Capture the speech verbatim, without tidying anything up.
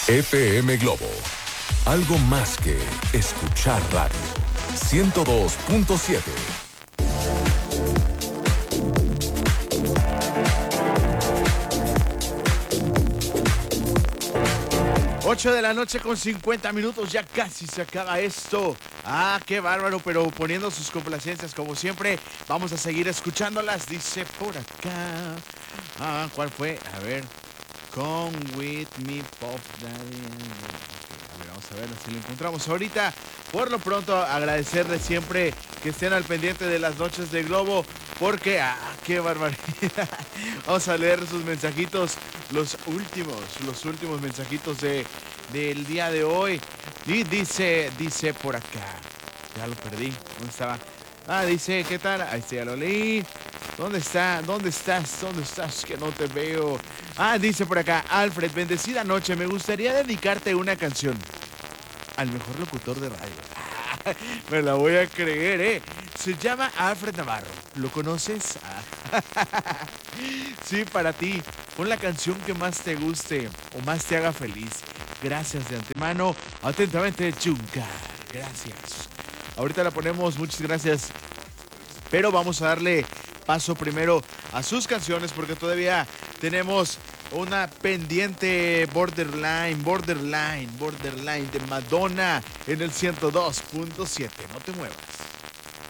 F M Globo. Algo más que escuchar radio. ciento dos punto siete. ocho de la noche con cincuenta minutos, ya casi se acaba esto. Ah, qué bárbaro, pero poniendo sus complacencias como siempre, vamos a seguir escuchándolas, dice por acá. Ah, ¿cuál fue? A ver, Come With Me, Pop Daddy. A ver, vamos a ver si lo encontramos ahorita. Por lo pronto, agradecerles siempre que estén al pendiente de las noches de Globo, porque, ah, qué barbaridad. Vamos a leer sus mensajitos, los últimos, los últimos mensajitos de, del día de hoy. Y dice, dice por acá, ya lo perdí, ¿dónde estaba? Ah, dice, ¿qué tal? Ahí está, ya lo leí. ¿Dónde está? ¿Dónde estás? ¿Dónde estás? Que no te veo. Ah, dice por acá, Alfred, bendecida noche, me gustaría dedicarte una canción al mejor locutor de radio. Me la voy a creer, ¿eh? Se llama Alfred Navarro. ¿Lo conoces? Sí, para ti. Pon la canción que más te guste o más te haga feliz. Gracias de antemano. Atentamente, Junca. Gracias. Ahorita la ponemos, muchas gracias. Pero vamos a darle paso primero a sus canciones porque todavía tenemos una pendiente borderline, borderline, borderline de Madonna en el ciento dos punto siete. No te muevas.